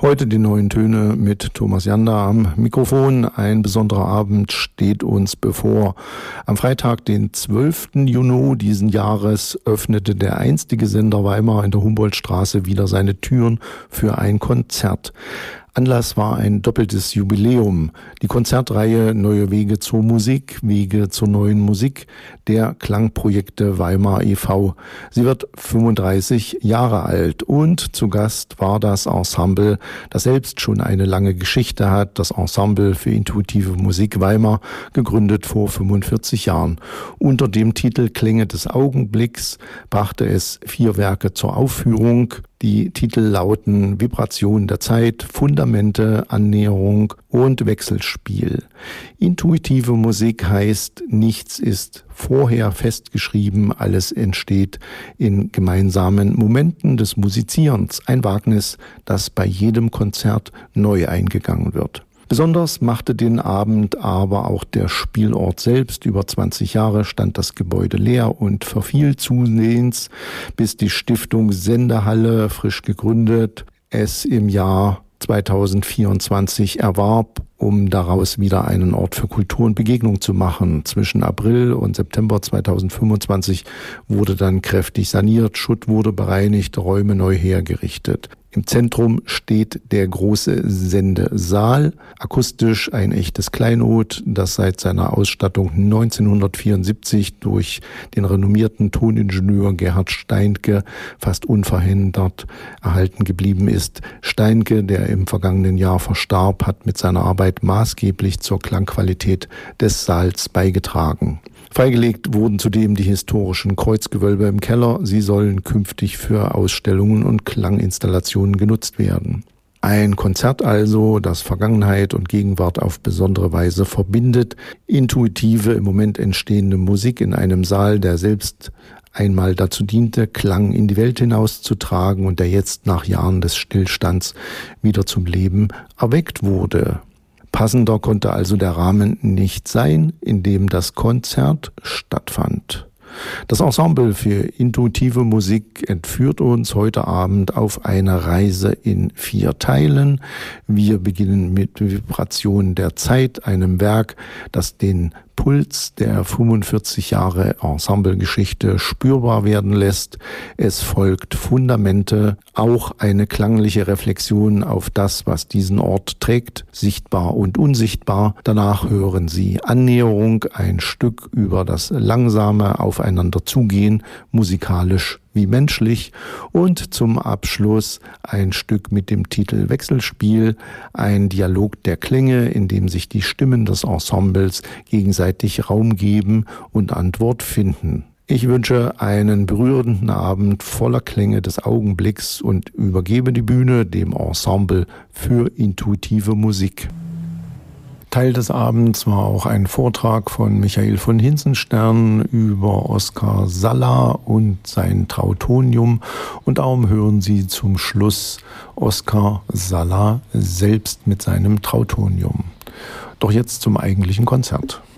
Heute die neuen Töne mit Thomas Jander am Mikrofon. Ein besonderer Abend steht uns bevor. Am Freitag, den 12. Juni diesen Jahres, öffnete der einstige Sender Weimar in der Humboldtstraße wieder seine Türen für ein Konzert. Anlass war ein doppeltes Jubiläum. Die Konzertreihe Neue Wege zur Musik, Wege zur neuen Musik der Klangprojekte Weimar e.V. Sie wird 35 Jahre alt und zu Gast war das Ensemble, das selbst schon eine lange Geschichte hat, das Ensemble für intuitive Musik Weimar, gegründet vor 45 Jahren. Unter dem Titel Klänge des Augenblicks brachte es 4 Werke zur Aufführung. Die Titel lauten Vibration der Zeit, Fundamente, Annäherung und Wechselspiel. Intuitive Musik heißt, nichts ist vorher festgeschrieben, alles entsteht in gemeinsamen Momenten des Musizierens. Ein Wagnis, das bei jedem Konzert neu eingegangen wird. Besonders machte den Abend aber auch der Spielort selbst. Über 20 Jahre stand das Gebäude leer und verfiel zusehends, bis die Stiftung Sendehalle, frisch gegründet, es im Jahr 2024 erwarb, um daraus wieder einen Ort für Kultur und Begegnung zu machen. Zwischen April und September 2025 wurde dann kräftig saniert, Schutt wurde bereinigt, Räume neu hergerichtet. Im Zentrum steht der große Sendesaal, akustisch ein echtes Kleinod, das seit seiner Ausstattung 1974 durch den renommierten Toningenieur Gerhard Steinke fast unverhindert erhalten geblieben ist. Steinke, der im vergangenen Jahr verstarb, hat mit seiner Arbeit maßgeblich zur Klangqualität des Saals beigetragen. Freigelegt wurden zudem die historischen Kreuzgewölbe im Keller. Sie sollen künftig für Ausstellungen und Klanginstallationen genutzt werden. Ein Konzert also, das Vergangenheit und Gegenwart auf besondere Weise verbindet. Intuitive, im Moment entstehende Musik in einem Saal, der selbst einmal dazu diente, Klang in die Welt hinauszutragen und der jetzt nach Jahren des Stillstands wieder zum Leben erweckt wurde. Passender konnte also der Rahmen nicht sein, in dem das Konzert stattfand. Das Ensemble für intuitive Musik entführt uns heute Abend auf eine Reise in 4 Teilen. Wir beginnen mit Vibration der Zeit, einem Werk, das den Puls der 45 Jahre Ensemblegeschichte spürbar werden lässt. Es folgt Fundamente, auch eine klangliche Reflexion auf das, was diesen Ort trägt, sichtbar und unsichtbar. Danach hören Sie Annäherung, ein Stück über das langsame Aufeinander zugehen, musikalisch wie menschlich, und zum Abschluss ein Stück mit dem Titel Wechselspiel, ein Dialog der Klänge, in dem sich die Stimmen des Ensembles gegenseitig Raum geben und Antwort finden. Ich wünsche einen berührenden Abend voller Klänge des Augenblicks und übergebe die Bühne dem Ensemble für intuitive Musik. Teil des Abends war auch ein Vortrag von Michael von Hinzenstern über Oskar Salla und sein Trautonium, und darum hören Sie zum Schluss Oskar Salla selbst mit seinem Trautonium. Doch jetzt zum eigentlichen Konzert.